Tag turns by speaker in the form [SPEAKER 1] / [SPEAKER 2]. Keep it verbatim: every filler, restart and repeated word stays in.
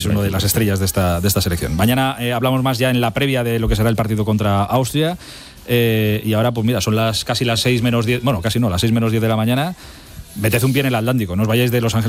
[SPEAKER 1] Es uno de las estrellas de esta, de esta selección. Mañana eh, hablamos más ya en la previa de lo que será el partido contra Austria. Eh, y ahora, pues mira, son las casi las seis menos diez. Bueno, casi no, las seis menos diez de la mañana. Meted un pie en el Atlántico, no os vayáis de Los Ángeles